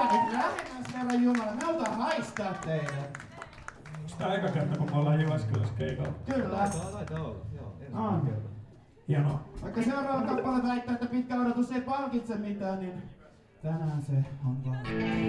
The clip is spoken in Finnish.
nyt lähemmäs, Herran Jumala. Me halutaan haistaa teidät. Onks tää aika kerta, kun me ollaan Jyväskylässä keikalla? Kyllä. Taitaa olla, joo. On. Hienoa. Vaikka seuraava kappale väittää, että pitkä odotus ei palkitse mitään, niin tänään se on valmis.